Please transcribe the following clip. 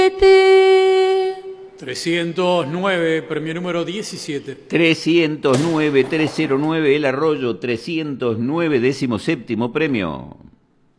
309, premio número 17. 309, 309, El Arroyo, 309, 17º premio.